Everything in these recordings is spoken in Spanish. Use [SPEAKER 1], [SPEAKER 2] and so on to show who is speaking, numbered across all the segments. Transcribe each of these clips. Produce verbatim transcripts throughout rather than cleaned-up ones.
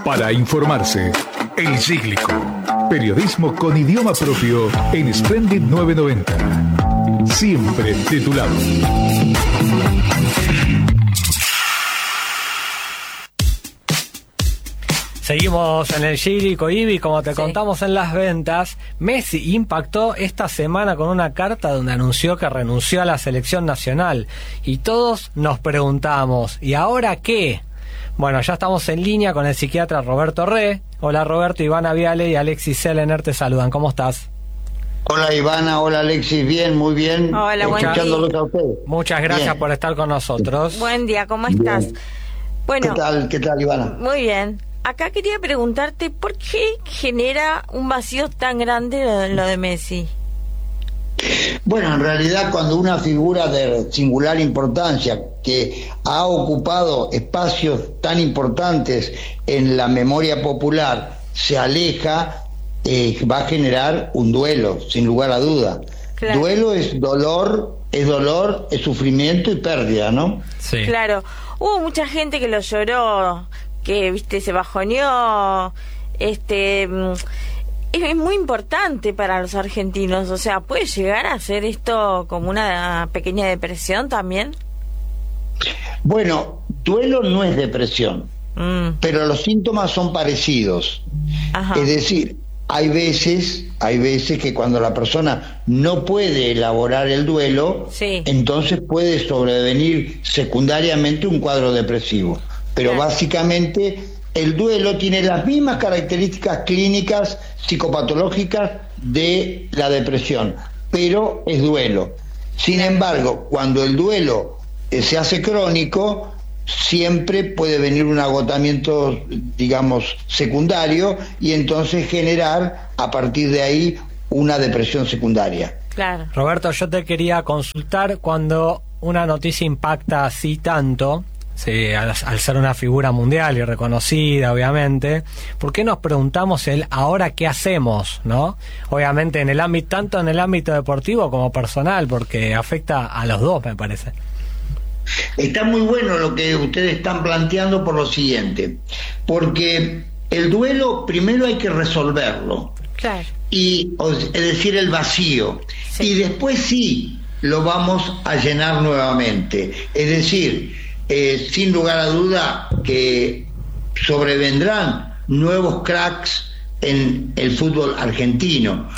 [SPEAKER 1] para informarse. El Cíclico. Periodismo con idioma propio en Splendid novecientos noventa. Siempre de tu lado.
[SPEAKER 2] Seguimos en el Cíclico, Ibi, como te
[SPEAKER 3] Sí.
[SPEAKER 2] contamos en las ventas. Messi impactó esta semana con una carta donde anunció que renunció a la selección nacional. Y todos nos preguntamos, ¿y ahora qué? Bueno, ya estamos en línea con el psiquiatra Roberto Re. Hola Roberto, Ivana Viale y Alexis Selener te saludan. ¿Cómo estás?
[SPEAKER 4] Hola Ivana, hola Alexis, bien, muy bien.
[SPEAKER 3] Hola, buen
[SPEAKER 4] Escuchándolos
[SPEAKER 3] día.
[SPEAKER 4] a ustedes.
[SPEAKER 2] Muchas gracias
[SPEAKER 4] Bien.
[SPEAKER 2] por estar con nosotros.
[SPEAKER 3] Buen día, ¿cómo estás?
[SPEAKER 4] Bien.
[SPEAKER 3] Bueno,
[SPEAKER 4] ¿Qué tal, qué tal Ivana?
[SPEAKER 3] muy bien. Acá quería preguntarte, ¿por qué genera un vacío tan grande lo, lo de Messi?
[SPEAKER 4] Bueno, en realidad cuando una figura de singular importancia que ha ocupado espacios tan importantes en la memoria popular se aleja, eh, va a generar un duelo, sin lugar a duda.
[SPEAKER 3] Claro.
[SPEAKER 4] Duelo es dolor, es dolor, es sufrimiento y pérdida, ¿no?
[SPEAKER 2] Sí.
[SPEAKER 3] Claro, hubo mucha gente que lo lloró, que, viste, se bajoneó, este... mm, es, es muy importante para los argentinos, o sea, ¿puede llegar a ser esto como una pequeña depresión también?
[SPEAKER 4] Bueno, duelo no es depresión,
[SPEAKER 3] Mm,
[SPEAKER 4] pero los síntomas son parecidos.
[SPEAKER 3] ajá.
[SPEAKER 4] Es decir, hay veces, hay veces que cuando la persona no puede elaborar el duelo,
[SPEAKER 3] Sí.
[SPEAKER 4] entonces puede sobrevenir secundariamente un cuadro depresivo. Pero
[SPEAKER 3] Claro.
[SPEAKER 4] básicamente el duelo tiene las mismas características clínicas psicopatológicas de la depresión, pero es duelo. Sin embargo, cuando el duelo eh, se hace crónico, siempre puede venir un agotamiento, digamos, secundario y entonces generar a partir de ahí una depresión secundaria.
[SPEAKER 3] Claro.
[SPEAKER 2] Roberto, yo te quería consultar cuando una noticia impacta así tanto, sí, al, al ser una figura mundial y reconocida, obviamente, ¿por qué nos preguntamos el ahora qué hacemos, no? Obviamente en el ámbito, tanto en el ámbito deportivo como personal, porque afecta a los dos, me parece.
[SPEAKER 4] Está muy bueno lo que ustedes están planteando por lo siguiente, porque el duelo primero hay que resolverlo,
[SPEAKER 3] Claro.
[SPEAKER 4] y, o- es decir, el vacío,
[SPEAKER 3] Sí.
[SPEAKER 4] y después sí lo vamos a llenar nuevamente. Es decir, eh, sin lugar a duda que sobrevendrán nuevos cracks en el fútbol argentino,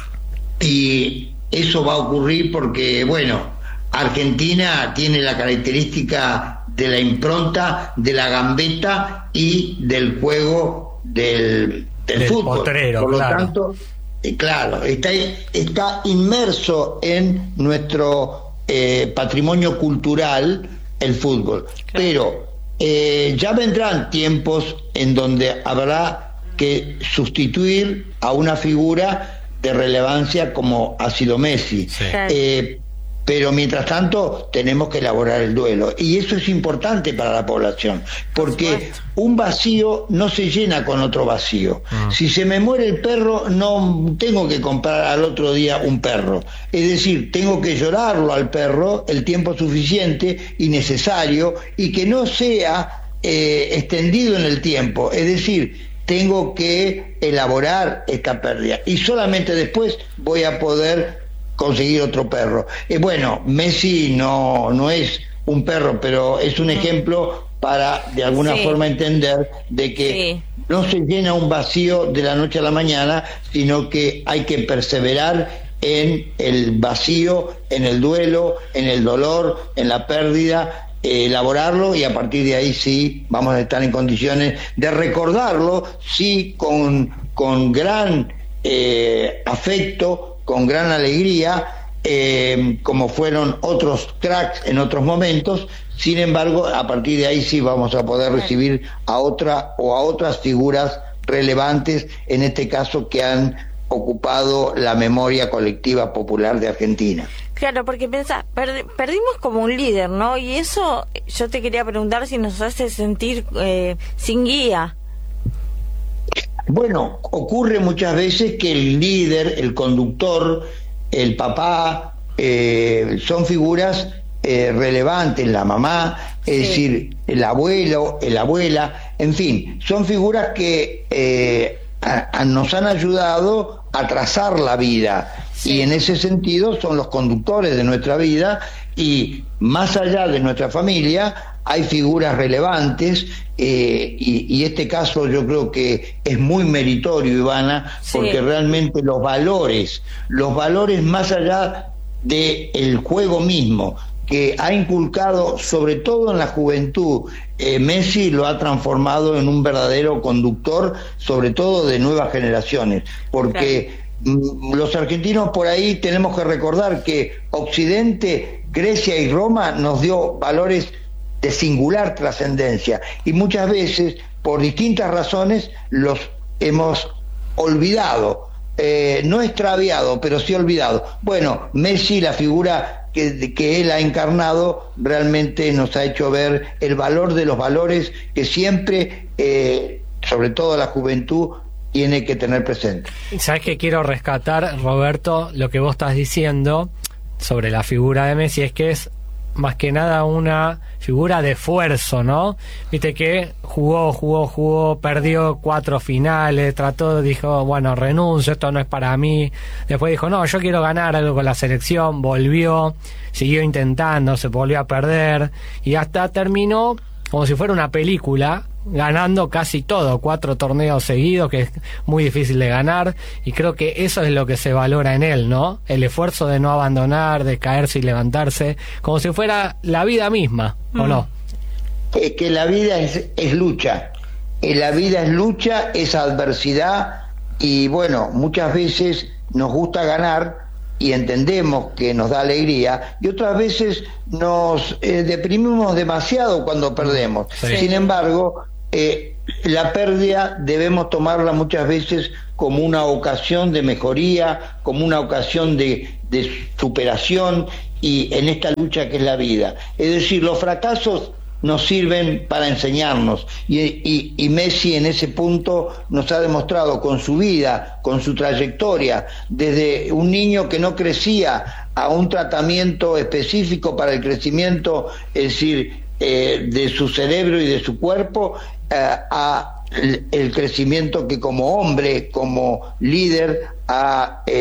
[SPEAKER 4] y eso va a ocurrir porque, bueno, Argentina tiene la característica de la impronta, de la gambeta y del juego del, del
[SPEAKER 2] Del
[SPEAKER 4] fútbol.
[SPEAKER 2] potrero,
[SPEAKER 4] Por lo
[SPEAKER 2] claro.
[SPEAKER 4] tanto, eh, claro, está, está inmerso en nuestro eh, patrimonio cultural el fútbol. Pero eh, ya vendrán tiempos en donde habrá que sustituir a una figura de relevancia como ha sido Messi.
[SPEAKER 2] Sí.
[SPEAKER 3] Claro.
[SPEAKER 4] Eh, pero mientras tanto tenemos que elaborar el duelo, y eso es importante para la población, porque
[SPEAKER 3] supuesto.
[SPEAKER 4] un vacío no se llena con otro vacío.
[SPEAKER 2] Mm.
[SPEAKER 4] Si se me muere el perro, no tengo que comprar al otro día un perro, es decir, tengo que llorarlo al perro el tiempo suficiente y necesario, y que no sea eh, extendido en el tiempo, es decir, tengo que elaborar esta pérdida y solamente después voy a poder conseguir otro perro. Eh, bueno, Messi no, no es un perro, pero es un ejemplo para de alguna
[SPEAKER 3] Sí.
[SPEAKER 4] forma entender de que
[SPEAKER 3] Sí.
[SPEAKER 4] no se llena un vacío de la noche a la mañana, sino que hay que perseverar en el vacío, en el duelo, en el dolor, en la pérdida, eh, elaborarlo, y a partir de ahí sí vamos a estar en condiciones de recordarlo, sí, con, con gran eh, afecto, con gran alegría, eh, como fueron otros cracks en otros momentos. Sin embargo, a partir de ahí sí vamos a poder recibir a otra o a otras figuras relevantes, en este caso que han ocupado la memoria colectiva popular de Argentina.
[SPEAKER 3] Claro, porque pensá, perdi- perdimos como un líder, ¿no? Y eso yo te quería preguntar si nos hace sentir eh, sin guía.
[SPEAKER 4] Bueno, ocurre muchas veces que el líder, el conductor, el papá, eh, son figuras eh, relevantes, la mamá, es
[SPEAKER 3] Sí.
[SPEAKER 4] decir, el abuelo, la abuela, En fin, son figuras que eh, a, a nos han ayudado a trazar la vida, sí. Y en ese sentido son los conductores de nuestra vida, y más allá de nuestra familia hay figuras relevantes, eh, y, y este caso yo creo que es muy meritorio, Ivana, sí. Porque realmente los valores, los valores más allá del juego mismo, que ha inculcado sobre todo en la juventud, eh, Messi lo ha transformado en un verdadero conductor, sobre todo de nuevas generaciones, porque claro. Los argentinos por ahí tenemos que recordar que Occidente, Grecia y Roma nos dio valores de singular trascendencia, y muchas veces por distintas razones los hemos olvidado, eh, no extraviado, pero sí olvidado. Bueno, Messi, la figura que, que él ha encarnado, realmente nos ha hecho ver el valor de los valores que siempre, eh, sobre todo la juventud, tiene que tener presente.
[SPEAKER 2] ¿Sabes qué quiero rescatar, Roberto? Lo que vos estás diciendo sobre la figura de Messi es que es más que nada una figura de esfuerzo, ¿no? Viste que jugó, jugó, jugó, perdió cuatro finales, trató, dijo, bueno, renuncio, esto no es para mí. Después dijo, no, yo quiero ganar algo con la selección, volvió, siguió intentando, se volvió a perder, y hasta terminó como si fuera una película, ganando casi todo, cuatro torneos seguidos, que es muy difícil de ganar, y creo que eso es lo que se valora en él, ¿no? El esfuerzo de no abandonar, de caerse y levantarse, como si fuera la vida misma, ¿o mm. no?
[SPEAKER 4] Es que la vida es, es lucha, eh, la vida es lucha, es adversidad, y bueno, muchas veces nos gusta ganar, y entendemos que nos da alegría, y otras veces nos eh, deprimimos demasiado cuando perdemos. Sí. Sin embargo, eh, la pérdida debemos tomarla muchas veces como una ocasión de mejoría, como una ocasión de, de superación, y en esta lucha que es la vida. Es decir, los fracasos nos sirven para enseñarnos, y, y, y Messi en ese punto nos ha demostrado con su vida, con su trayectoria, desde un niño que no crecía a un tratamiento específico para el crecimiento, es decir, eh, de su cerebro y de su cuerpo, eh, a el, el crecimiento que como hombre, como líder, ha eh,